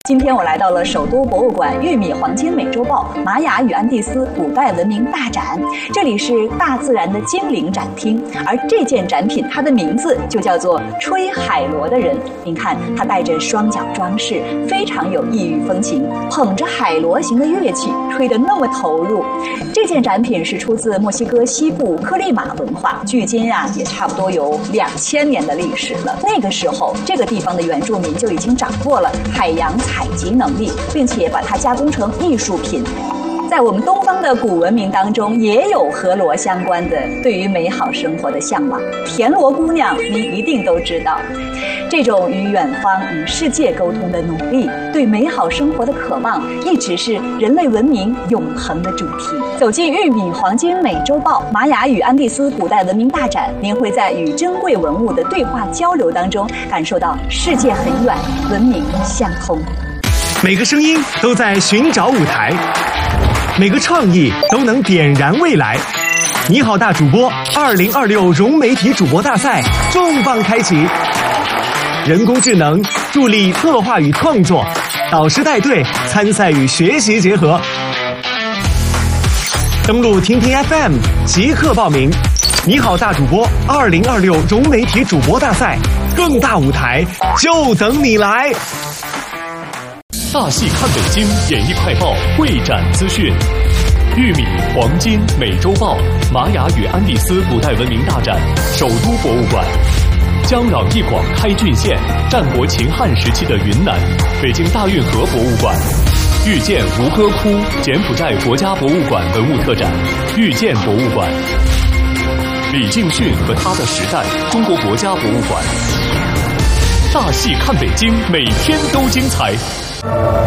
今天我来到了首都博物馆玉米黄金美洲豹玛雅与安第斯古代文明大展，这里是大自然的精灵展厅，而这件展品它的名字就叫做吹海螺的人。您看，他带着双脚装饰，非常有异域风情，捧着海螺形的乐器，吹得那么投入。这件展品是出自墨西哥西部克利马文化，距今也差不多有2000年的历史了。那个时候，这个地方的原住民就已经掌握了海洋采集能力，并且把它加工成艺术品。在我们东方的古文明当中，也有和螺相关的对于美好生活的向往。田螺姑娘，您一定都知道，这种与远方、与世界沟通的努力，对美好生活的渴望，一直是人类文明永恒的主题。走进玉米黄金美洲豹玛雅与安第斯古代文明大展，您会在与珍贵文物的对话交流当中，感受到世界很远，文明相通。 每个声音都在寻找舞台，每个创意都能点燃未来。你好，大主播2026融媒体主播大赛重磅开启，人工智能助力策划与创作，导师带队参赛与学习结合。登录听听 FM 即刻报名。你好，大主播2026融媒体主播大赛，更大舞台就等你来。 大戏看北京演艺快报会展资讯：玉米黄金美洲豹玛雅与安第斯古代文明大展首都博物馆，江壤一广开郡县战国秦汉时期的云南北京大运河博物馆，遇见吴哥窟柬埔寨国家博物馆文物特展遇见博物馆，李敬训和他的时代中国国家博物馆。大戏看北京，每天都精彩。